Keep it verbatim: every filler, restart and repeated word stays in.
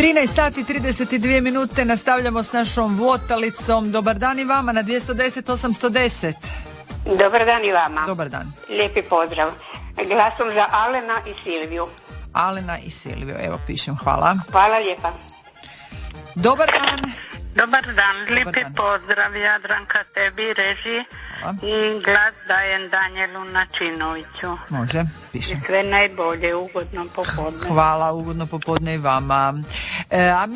trinaest sati trideset dvije minute, nastavljamo s našom votalicom. Dobar dan i vama na dvjesto deset osamsto deset. Dobar dan i vama. Dobar dan. Lijepi pozdrav. Glasom za Alena i Silviju. Alena i Silviju, evo pišem, hvala. Hvala lijepa. Dobar dan. Dobar dan, lijepi Dobar dan. pozdrav Jadranka tebi, režiji Hvala. i glas dajem Danijelu Načinoviću. Može, pišem. I sve najbolje, ugodno popodne. Hvala, ugodno popodne i vama. E, a mi